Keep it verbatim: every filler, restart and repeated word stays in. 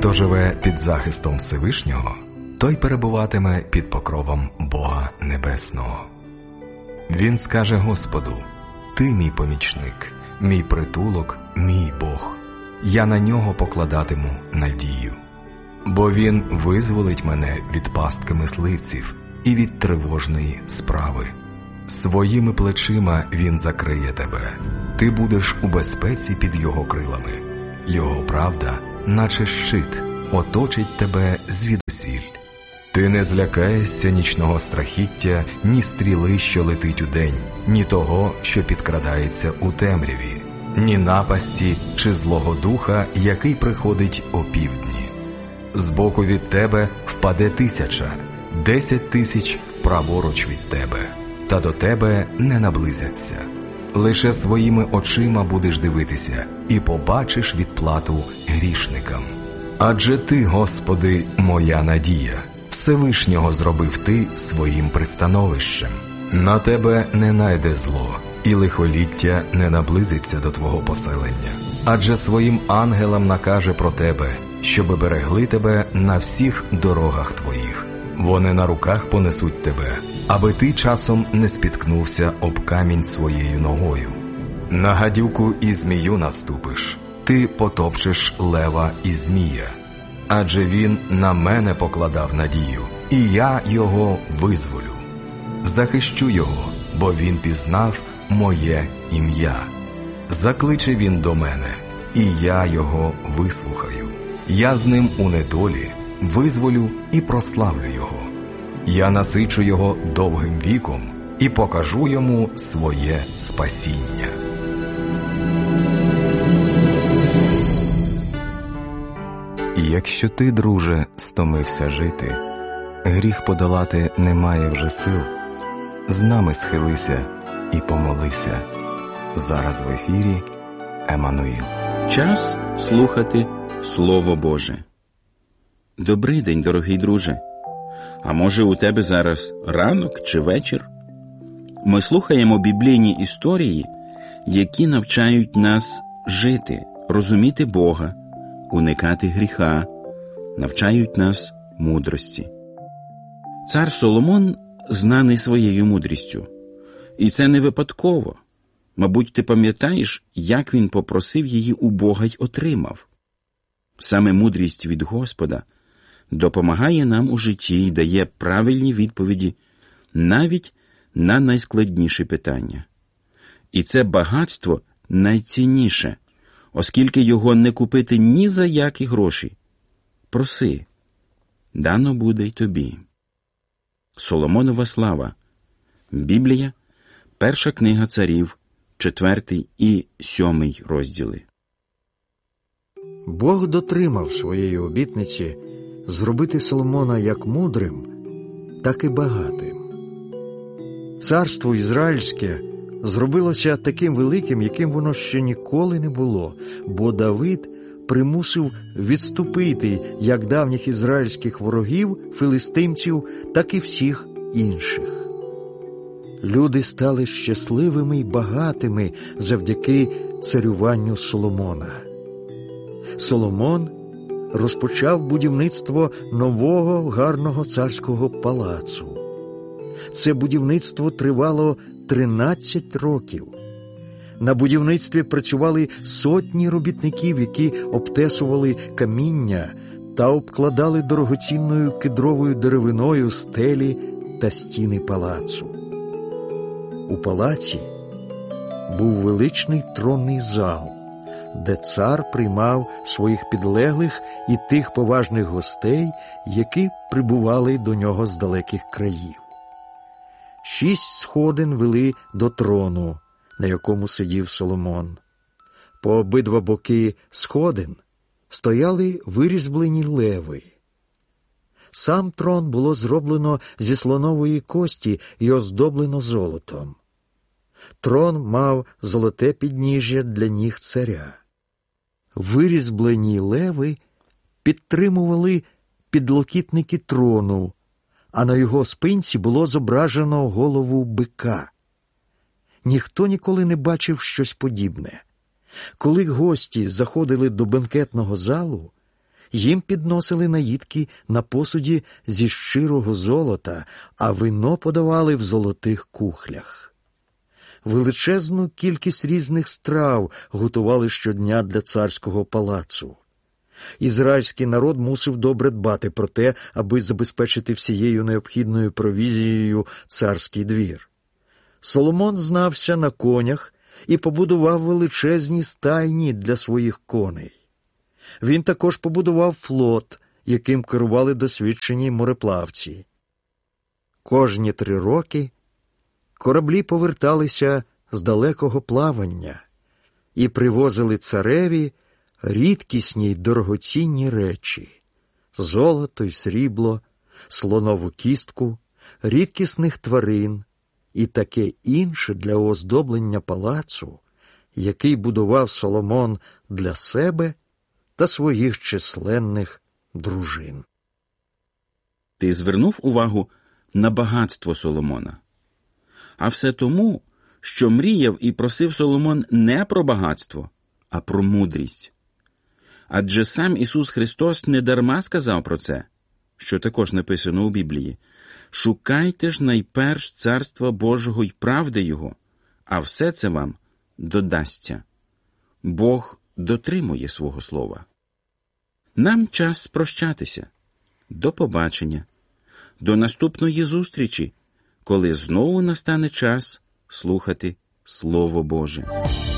Хто живе під захистом Всевишнього, той перебуватиме під покровом Бога Небесного. Він скаже Господу: «Ти мій помічник, мій притулок, мій Бог. Я на нього покладатиму надію. Бо він визволить мене від пастки мисливців і від тривожної справи. Своїми плечима він закриє тебе. Ти будеш у безпеці під його крилами. Його правда, наче щит, оточить тебе звідусіль. Ти не злякаєшся нічного страхіття, ні стріли, що летить удень, ні того, що підкрадається у темряві, ні напасті чи злого духа, який приходить опівдні. Збоку від тебе впаде тисяча, десять тисяч праворуч від тебе, та до тебе не наблизяться. Лише своїми очима будеш дивитися і побачиш відплату грішникам. Адже ти, Господи, моя надія, Всевишнього зробив ти своїм пристановищем. На тебе не найде зло, і лихоліття не наблизиться до твого поселення. Адже своїм ангелам накаже про тебе, щоби берегли тебе на всіх дорогах твоїх. Вони на руках понесуть тебе, аби ти часом не спіткнувся об камінь своєю ногою. На гадюку і змію наступиш, ти потопчеш лева і змія. Адже він на мене покладав надію, і я його визволю. Захищу його, бо він пізнав моє ім'я. Закличе він до мене, і я його вислухаю. Я з ним у недолі визволю і прославлю його. Я насичу його довгим віком і покажу йому своє спасіння. Якщо ти, друже, стомився жити, гріх подолати немає вже сил, з нами схилися і помолися. Зараз в ефірі Еммануїл. Час слухати Слово Боже. Добрий день, дорогий друже. А може, у тебе зараз ранок чи вечір? Ми слухаємо біблійні історії, які навчають нас жити, розуміти Бога, уникати гріха, навчають нас мудрості. Цар Соломон знаний своєю мудрістю. І це не випадково. Мабуть, ти пам'ятаєш, як він попросив її у Бога й отримав. Саме мудрість від Господа допомагає нам у житті і дає правильні відповіді навіть на найскладніші питання. І це багатство найцінніше, оскільки його не купити ні за які гроші. Проси, дано буде й тобі. Соломонова слава. Біблія, перша книга царів, четвертий і сьомий розділи. Бог дотримав своєї обітниці зробити Соломона як мудрим, так і багатим. Царство Ізраїльське зробилося таким великим, яким воно ще ніколи не було, бо Давид примусив відступити як давніх ізраїльських ворогів, филистимців, так і всіх інших. Люди стали щасливими й багатими завдяки царюванню Соломона. Соломон розпочав будівництво нового гарного царського палацу. Це будівництво тривало тринадцять років. На будівництві працювали сотні робітників, які обтесували каміння та обкладали дорогоцінною кедровою деревиною стелі та стіни палацу. У палаці був величний тронний зал, де цар приймав своїх підлеглих і тих поважних гостей, які прибували до нього з далеких країв. Шість сходин вели до трону, на якому сидів Соломон. По обидва боки сходин стояли вирізблені леви. Сам трон було зроблено зі слонової кості і оздоблено золотом. Трон мав золоте підніжжя для ніг царя. Вирізблені леви підтримували підлокітники трону, а на його спинці було зображено голову бика. Ніхто ніколи не бачив щось подібне. Коли гості заходили до бенкетного залу, Їм підносили наїдки на посуді зі щирого золота, а вино подавали в золотих кухлях. Величезну кількість різних страв готували щодня для царського палацу. Ізраїльський народ мусив добре дбати про те, аби забезпечити всією необхідною провізією царський двір. Соломон знався на конях і побудував величезні стайні для своїх коней. Він також побудував флот, яким керували досвідчені мореплавці. Кожні три роки кораблі поверталися з далекого плавання і привозили цареві рідкісні й дорогоцінні речі – золото й срібло, слонову кістку, рідкісних тварин і таке інше для оздоблення палацу, який будував Соломон для себе та своїх численних дружин. Ти звернув увагу на багатство Соломона? А все тому, що мріяв і просив Соломон не про багатство, а про мудрість. Адже сам Ісус Христос недарма сказав про це, що також написано у Біблії: «Шукайте ж найперш Царства Божого й правди Його, а все це вам додасться». Бог дотримує свого слова. Нам час прощатися. До побачення. До наступної зустрічі, коли знову настане час слухати Слово Боже.